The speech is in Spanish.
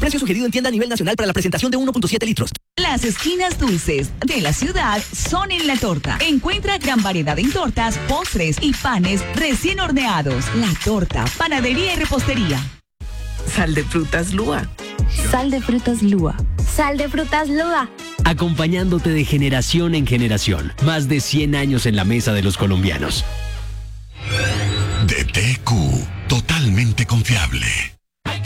Precio sugerido en tienda a nivel nacional para la presentación de 1.7 litros. Las esquinas dulces de la ciudad son en La Torta. Encuentra gran variedad en tortas, postres y panes recién horneados. La Torta, panadería y repostería. Sal de frutas Lua. Sal de frutas Lua. Sal de frutas Lua. Acompañándote de generación en generación. Más de 100 años en la mesa de los colombianos. DTQ, totalmente confiable.